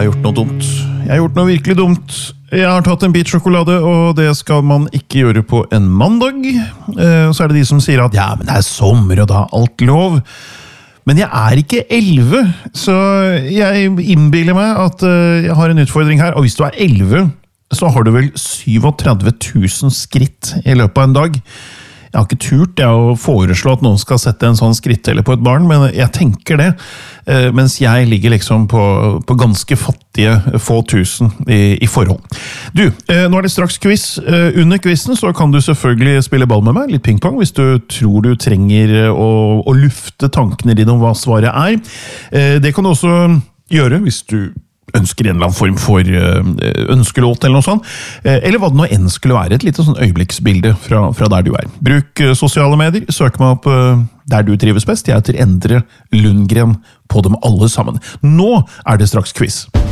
har gjort noe dumt. Jeg har gjort noe virkelig dumt. Jeg har tatt en bit sjokolade, og det skal man ikke gjøre på en mandag. Så er det de som sier at ja, men det er sommer, og da er alt lov. Men jeg er ikke 11, så jeg innbiller meg at jeg har en utfordring her. Og hvis du er 11, så har du vel 37 000 skritt i løpet av en dag. Jeg har ikke turt å foreslå at noen skal sette en sånn skritteller på et barn, men jeg tenker det, mens jeg ligger liksom på ganske fattige få tusen i forhold. Du, nå er det straks quiz. Under quizen så kan du selvfølgelig spille ball med meg, litt pingpong, hvis du tror du trenger å lufte tankene dine om hva svaret er. Det kan du også gjøre hvis du ønsker en eller annen form for ønskelåt eller noe sånt, eller hva det nå enn skulle være, et lite sånn øyeblikksbilde fra der du er. Bruk sosiale medier, søk meg opp der du trives best. Jeg heter Endre Lundgren på dem alle sammen. Nå er det straks quiz.